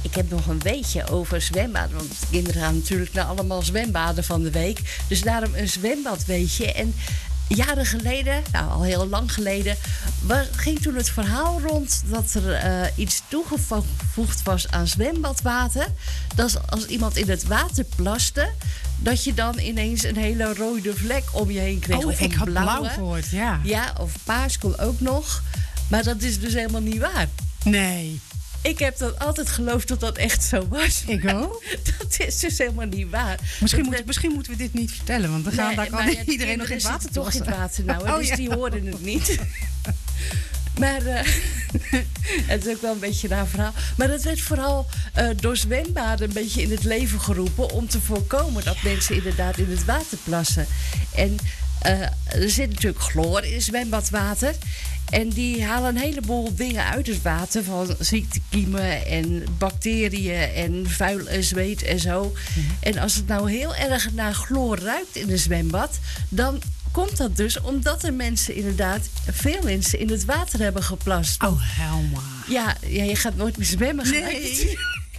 ik heb nog een weetje over zwembaden. Want de kinderen gaan natuurlijk naar allemaal zwembaden van de week. Dus daarom een zwembadweetje. En jaren geleden, nou al heel lang geleden, ging toen het verhaal rond dat er iets toegevoegd was aan zwembadwater. Dat als iemand in het water plaste, dat je dan ineens een hele rode vlek om je heen kreeg. Oh, of ik had blauwe. blauw gehoord, ja. Ja, of paars kon ook nog. Maar dat is dus helemaal niet waar. Nee. Ik heb dat altijd geloofd dat dat echt zo was. Ik ook. Dat is dus helemaal niet waar. Misschien moeten we dit niet vertellen, want dan gaan daar kan iedereen nog in het water toch in het water nou. Dus ja. die hoorden het niet. Maar het is ook wel een beetje een raar verhaal. Maar dat werd vooral door zwembaden een beetje in het leven geroepen om te voorkomen dat mensen inderdaad in het water plassen. En er zit natuurlijk chloor in zwembadwater. En die halen een heleboel dingen uit het water. Van ziektekiemen en bacteriën en vuil en zweet en zo. Mm-hmm. En als het nou heel erg naar chloor ruikt in een zwembad, dan komt dat dus omdat er veel mensen in het water hebben geplast. Oh, Helma. Ja, je gaat nooit meer zwemmen gelijk. Nee.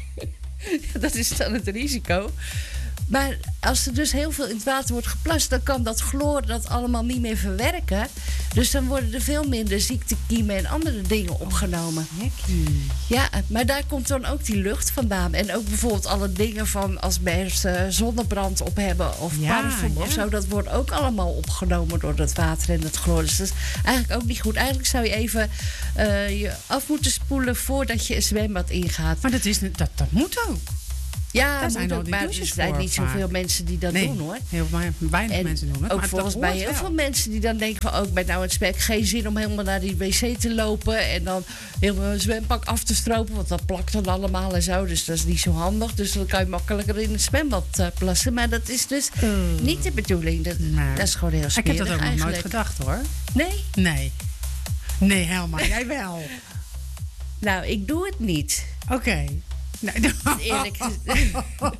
Dat is dan het risico. Maar als er dus heel veel in het water wordt geplast, dan kan dat chloor dat allemaal niet meer verwerken. Dus dan worden er veel minder ziektekiemen en andere dingen opgenomen. Ja, maar daar komt dan ook die lucht vandaan. En ook bijvoorbeeld alle dingen van als mensen zonnebrand op hebben of parfum of zo. Dat wordt ook allemaal opgenomen door dat water en dat chloor. Dus dat is eigenlijk ook niet goed. Eigenlijk zou je even je af moeten spoelen voordat je een zwembad ingaat. Maar dat moet ook. Ja, daar zijn al die maar er zijn niet zoveel mensen die dat doen, hoor. Heel weinig mensen doen het. Ook maar volgens mij heel veel mensen die dan denken van, ik ben nou in het spek, geen zin om helemaal naar die wc te lopen en dan helemaal een zwempak af te stropen, want dat plakt dan allemaal en zo. Dus dat is niet zo handig. Dus dan kan je makkelijker in het zwembad plassen. Maar dat is dus niet de bedoeling. Dat is gewoon heel smerig. Ik heb dat ook nog nooit gedacht, hoor. Nee? Nee, Helma, jij wel. Nou, ik doe het niet. Oké. Nee. Eerlijk gezegd.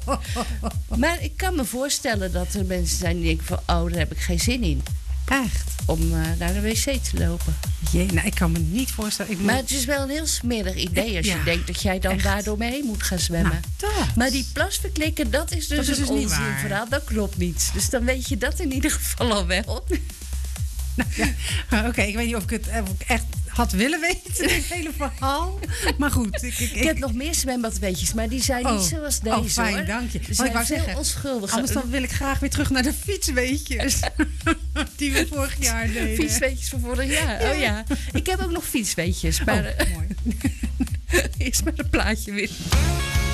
Maar ik kan me voorstellen dat er mensen zijn die denken van, daar heb ik geen zin in. Echt? Om naar de wc te lopen. Ik kan me niet voorstellen. Maar het is wel een heel smerig idee als je denkt dat jij dan daardoor mee moet gaan zwemmen. Maar die plasverklikken, dat is dus een onzinverhaal. Dat klopt niet. Dus dan weet je dat in ieder geval al wel. Oké, ik weet niet of ik het echt had willen weten, het hele verhaal. Maar goed. Ik heb nog meer zwembadweetjes, maar die zijn niet zoals deze, fijn, hoor. dank je. Ze ik wou veel zeggen, onschuldiger. Anders dan wil ik graag weer terug naar de fietsweetjes. Die we vorig jaar deden. Fietsweetjes van vorig jaar, oh ja. Ik heb ook nog fietsweetjes. Maar mooi. Eerst maar een plaatje weer.